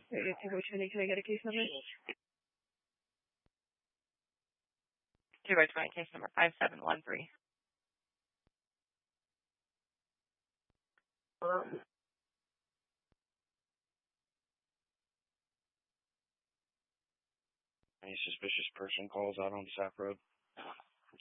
Can I get a case number? 2/20, case number 5713. Any suspicious person calls out on Sac Road?